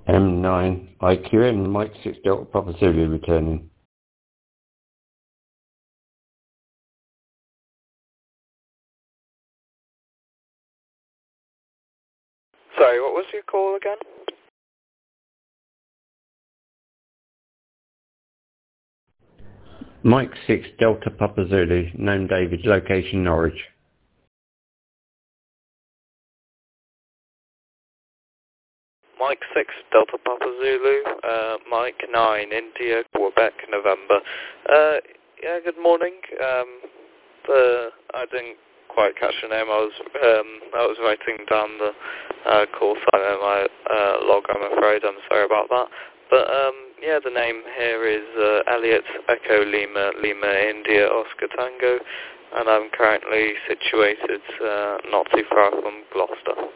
M9 IQN Mike 6 Delta Papa Zulu returning. Sorry, what was your call again? Mike 6 Delta Papa Zulu, name David, location Norwich. Mike 6 Delta Papa Zulu, Mike 9 India, Quebec, November. Yeah, good morning. I didn't quite catch your name. I was writing down the call sign in my log, I'm afraid. I'm sorry about that. But yeah, the name here is Elliot Echo Lima, Lima India Oscar Tango, and I'm currently situated not too far from Gloucester.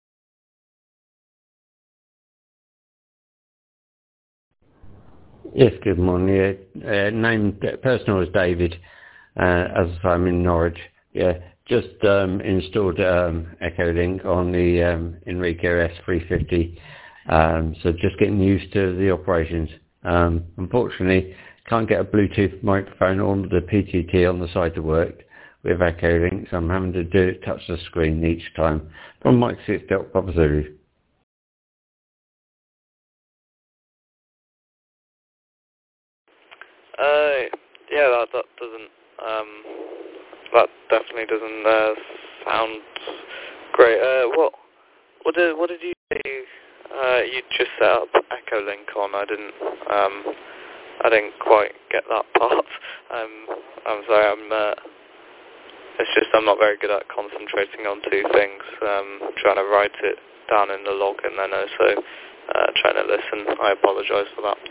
Yes, good morning. Name personal is David, as I'm in Norwich. Yeah, just installed Echo Link on the Enrico S350. So just getting used to the operations. Unfortunately, can't get a Bluetooth microphone or the PTT on the side to work with Echo Link, so I'm having to touch the screen each time. From Mike 6 Delta Papa Zulu. Yeah, that doesn't, that definitely doesn't sound great. What did you say you just set up Echo Link on? I didn't quite get that part. I'm sorry. It's just I'm not very good at concentrating on two things. Trying to write it down in the log and then also trying to listen. I apologise for that.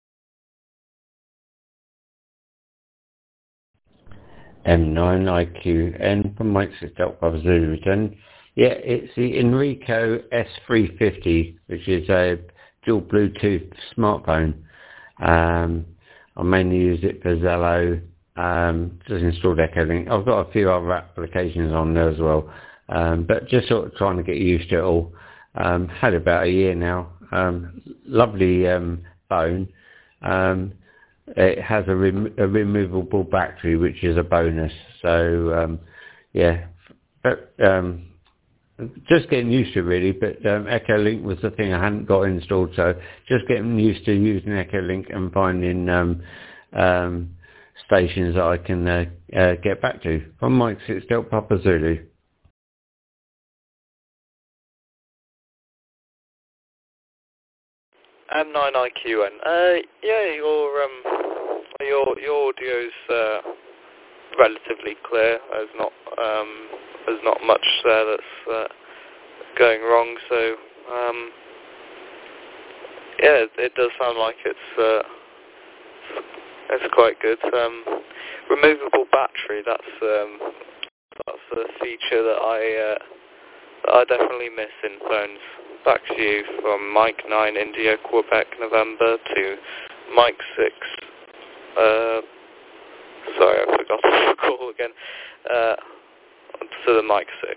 M9 IQN from Mike 6 Delta Papa Zulu return. Yeah, it's the Enrico S350, which is a dual Bluetooth smartphone. I mainly use it for Zello, just installed Echo Link. I've got a few other applications on there as well, but just sort of trying to get used to it all. Had about a year now. Lovely phone. It has a removable battery, which is a bonus. So yeah, but just getting used to it really. But Echo Link was the thing I hadn't got installed, so just getting used to using Echo Link and finding stations that I can get back to. From Mike 6 Delta Papa Zulu. M9IQN. Yeah, your audio's relatively clear. There's not much there that's going wrong. So yeah, it does sound like it's quite good. Removable battery. That's a feature that I definitely miss in phones. Back to you from Mike 9 India Quebec November to Mike 6. Sorry, I forgot to call again. To the Mike 6.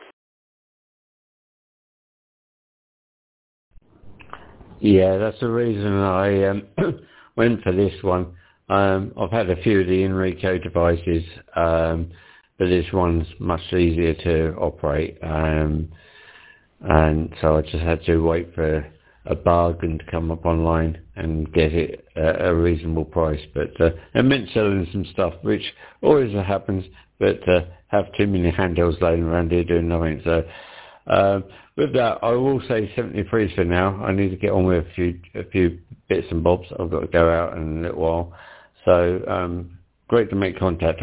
Yeah, that's the reason I went for this one. I've had a few of the Enrico devices, but this one's much easier to operate. And so I just had to wait for a bargain to come up online and get it at a reasonable price. But it meant selling some stuff, which always happens, but have too many handhelds laying around here doing nothing. So with that, I will say 73 for now. I need to get on with a few bits and bobs. I've got to go out in a little while. So great to make contact.